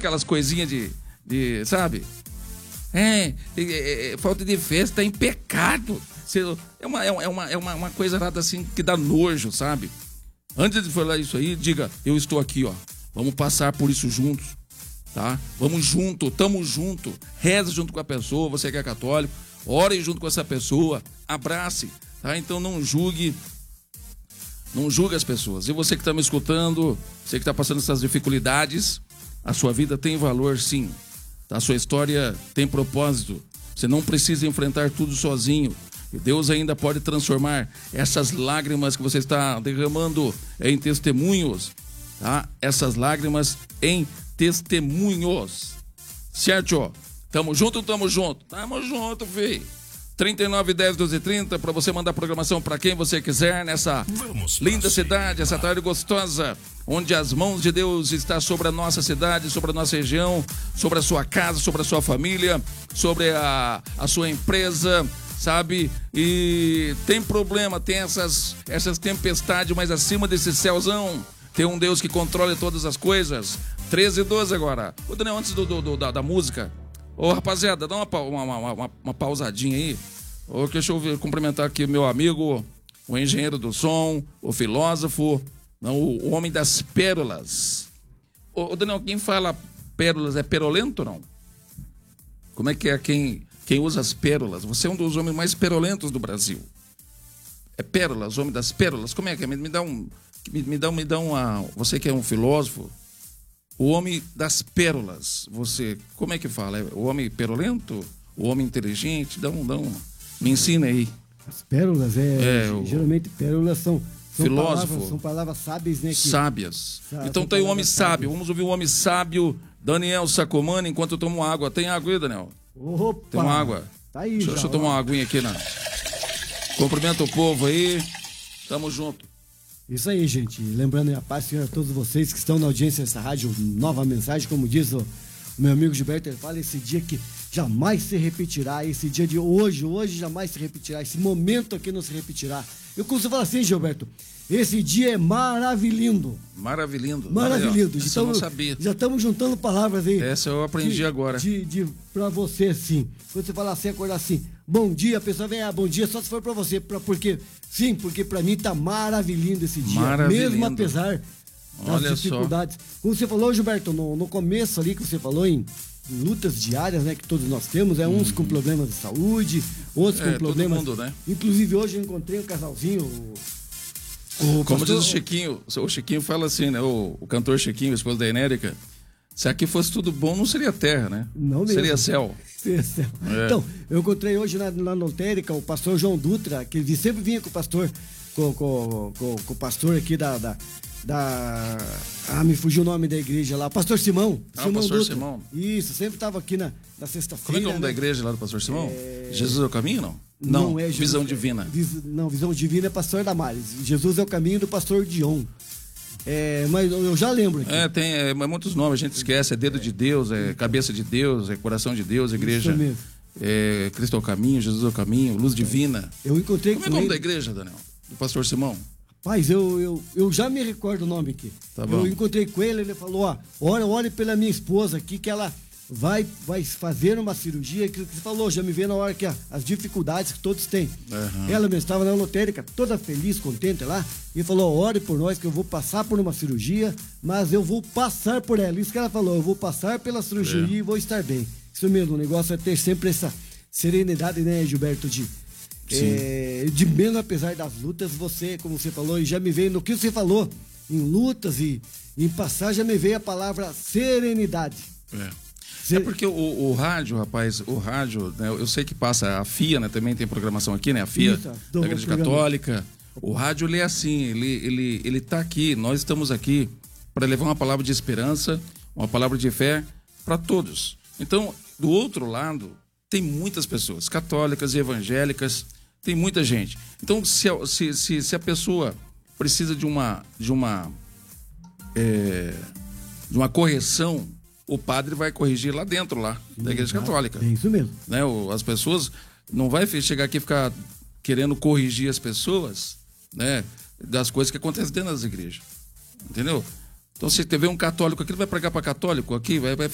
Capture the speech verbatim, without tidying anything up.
aquelas coisinhas de, de sabe? É, é, é, falta de fé, está em pecado. É uma, é uma, é uma, uma coisa nada assim que dá nojo, sabe? Antes de falar isso aí, diga, eu estou aqui, ó. Vamos passar por isso juntos, tá? Vamos junto, tamo junto. Reza junto com a pessoa, você que é católico. Ore junto com essa pessoa, abrace, tá? Então não julgue, não julgue as pessoas. E você que está me escutando, você que está passando essas dificuldades, a sua vida tem valor, sim. A sua história tem propósito. Você não precisa enfrentar tudo sozinho. E Deus ainda pode transformar essas lágrimas que você está derramando em testemunhos, tá? Essas lágrimas em testemunhos. Certo? Tamo junto, tamo junto. Tamo junto, filho. trinta e nove, dez, doze, trinta para você mandar programação para quem você quiser nessa linda cidade, essa tarde gostosa, onde as mãos de Deus estão sobre a nossa cidade, sobre a nossa região, sobre a sua casa, sobre a sua família, sobre a, a sua empresa, sabe? E tem problema, tem essas, essas tempestades, mas acima desse céuzão tem um Deus que controla todas as coisas. treze e doze agora. Ô, Daniel, antes do, do, do da, da música, ô, rapaziada, dá uma, uma, uma, uma, uma pausadinha aí. Ô, deixa eu cumprimentar aqui meu amigo, o engenheiro do som, o filósofo, não, o, o homem das pérolas. Ô, ô, Daniel, quem fala pérolas é perolento ou não? Como é que é quem, quem usa as pérolas? Você é um dos homens mais perolentos do Brasil. É pérolas, homem das pérolas. Como é que é? Me, me dá um... Me, me dá, me dá uma... Você que é um filósofo, o homem das pérolas, você, como é que fala? É o homem perolento? O homem inteligente? Dá um, dá um, me ensina aí. As pérolas, é, é o... geralmente pérolas são, são, filósofo, palavras, são palavras sábias, né? Que... Sábias. Sá, então tem o homem sábio. Vamos ouvir o homem sábio, Daniel Sacomani, enquanto eu tomo água. Tem água aí, Daniel? Opa! Tem uma água? Tá aí, deixa, já, deixa eu tomar uma aguinha aqui, né? Cumprimenta o povo aí. Tamo junto. Isso aí, gente. Lembrando a paz, Senhor, a todos vocês que estão na audiência dessa rádio, nova mensagem, como diz o, o meu amigo Gilberto, ele fala, esse dia que jamais se repetirá, esse dia de hoje, hoje jamais se repetirá, esse momento aqui não se repetirá. Eu costumo falar assim, Gilberto, esse dia é maravilhindo. Maravilhindo. Maravilhindo. Essa eu não sabia. Já estamos juntando palavras aí. Essa eu aprendi de, agora. De, de, pra você, sim. Quando você fala assim, acordar assim, bom dia, a pessoa vem, ah, bom dia, só se for pra você. Pra, porque, sim, porque pra mim tá maravilhindo esse dia. Maravilhindo. Mesmo apesar das Olha dificuldades. Só. Como você falou, Gilberto, no, no começo ali que você falou em lutas diárias, né, que todos nós temos, é uns hum. com problemas de saúde, outros é, com problemas... Todo mundo, né? Inclusive hoje eu encontrei um casalzinho... O Como pastor... diz o Chiquinho, o Chiquinho fala assim, né? O, o cantor Chiquinho, o esposo da Enérica, se aqui fosse tudo bom, não seria terra, né? Não mesmo. Seria céu. Seria céu. É. Então, eu encontrei hoje na, na lotérica o pastor João Dutra, que ele sempre vinha com o pastor, com, com, com, com o pastor aqui da, da, da... Ah, me fugiu o nome da igreja lá. Pastor Simão. Ah, Simão pastor Dutra. Simão. Isso, sempre estava aqui na, na sexta-feira. Como é que é o nome né? da igreja lá do pastor Simão? É... Jesus é o caminho, não? Não, não é Jesus, Visão Divina. Vis, não, Visão Divina é pastor Damares. Jesus é o caminho do pastor Dion. É, mas eu já lembro aqui. É, tem é, muitos nomes, a gente esquece. É dedo de Deus, é cabeça de Deus, é coração de Deus, igreja. Isso mesmo. É, Cristo é o caminho, Jesus é o caminho, luz divina. Eu encontrei Como é o nome da igreja, Daniel? Do pastor Simão? Rapaz, eu, eu, eu já me recordo o nome aqui. Tá bom. Eu encontrei com ele, ele falou, ó, ore, ore pela minha esposa aqui, que ela vai, vai fazer uma cirurgia, que você falou, já me vê na hora que a, as dificuldades que todos têm. Uhum. Ela mesmo estava na lotérica, toda feliz, contente lá, e falou, ore por nós, que eu vou passar por uma cirurgia, mas eu vou passar por ela. Isso que ela falou, eu vou passar pela cirurgia é. e vou estar bem. Isso mesmo, o negócio é ter sempre essa serenidade, né, Gilberto, de... É, de mesmo apesar das lutas, você, como você falou, e já me veio no que você falou, em lutas e em passagem, já me veio a palavra serenidade. É, Ser... é porque o, o rádio, rapaz, o rádio, né, eu sei que passa, a F I A, né, também tem programação aqui, né, a F I A, Isso, da Igreja Católica. O rádio, ele é assim, ele, ele, ele tá aqui, nós estamos aqui para levar uma palavra de esperança, uma palavra de fé para todos. Então, do outro lado, tem muitas pessoas, católicas e evangélicas, tem muita gente. Então, se, se, se, se a pessoa precisa de uma, de uma, é, de uma correção, o padre vai corrigir lá dentro, lá, da Igreja Católica. É isso mesmo. Né? As pessoas não vai chegar aqui e ficar querendo corrigir as pessoas, né, das coisas que acontecem dentro das igrejas. Entendeu? Então, se tiver um católico aqui, ele vai pregar para católico aqui, vai, vai